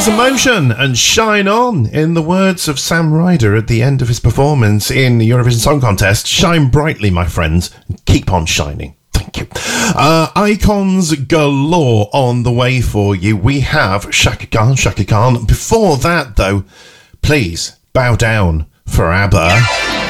Release Emotion and Shine On. In the words of Sam Ryder at the end of his performance in the Eurovision Song Contest, shine brightly, my friends, and keep on shining. Thank you. Icons galore on the way for you. We have Shaka Khan. Before that, though, please bow down for ABBA.